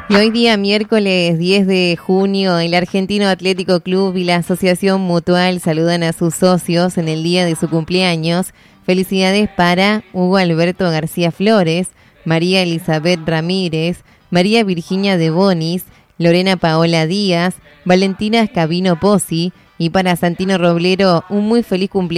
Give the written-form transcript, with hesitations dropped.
Y hoy día, miércoles 10 de junio, el Argentino Atlético Club y la Asociación Mutual saludan a sus socios en el día de su cumpleaños. Felicidades para Hugo Alberto García Flores, María Elizabeth Ramírez, María Virginia de Bonis, Lorena Paola Díaz, Valentina Escabino Pozzi y para Santino Roblero un muy feliz cumpleaños.